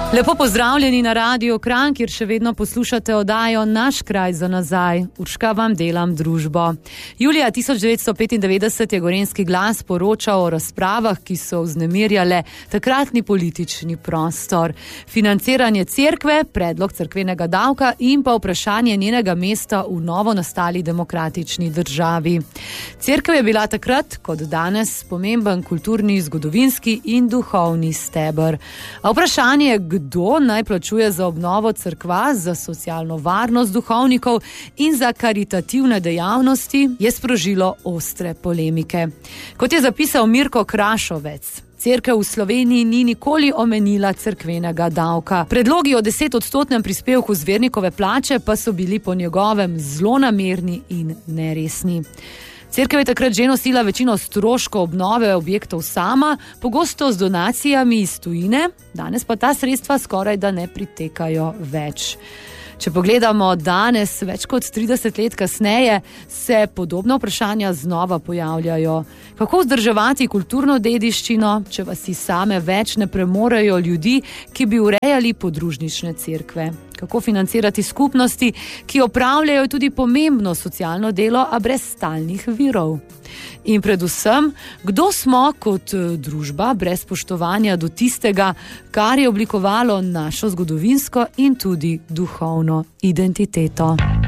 Lepo pozdravljeni na Radiu Kranj, kjer še vedno poslušate oddajo Naš kraj za nazaj. Urška vam delam družbo. Julija 1995 je Gorenjski glas poročal o razpravah, ki so vznemirjale takratni politični prostor. Financiranje cerkve, predlog cerkvenega davka in pa vprašanje njenega mesta v novo nastali demokratični državi. Cerkev je bila takrat, kot danes, pomemben kulturni, zgodovinski in duhovni steber. A vprašanje, kdo naj plačuje za obnovo cerkva, za socialno varnost duhovnikov in za karitativne dejavnosti, je sprožilo ostre polemike. Kot je zapisal Mirko Krašovec, cerkev v Sloveniji ni nikoli omenila cerkvenega davka. Predlogi o 10-odstotnem prispevku zvernikove plače pa so bili po njegovem zlonamerni in neresni. Cerkev je takrat že nosila večino stroškov obnove objektov sama, pogosto z donacijami iz tujine, danes pa ta sredstva skoraj da ne pritekajo več. Če pogledamo danes, več kot 30 let kasneje, se podobna vprašanja znova pojavljajo. Kako vzdrževati kulturno dediščino, če vasi same več ne premorejo ljudi, ki bi urejali podružnične cerkve? Kako financirati skupnosti, ki opravljajo tudi pomembno socialno delo, a brez stalnih virov? In predvsem, kdo smo kot družba brez spoštovanja do tistega, kar je oblikovalo našo zgodovinsko in tudi duhovno identiteto?